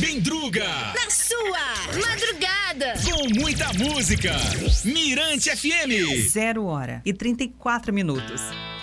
Bendruga. Na sua madrugada. Com muita música. Mirante FM. 0h34.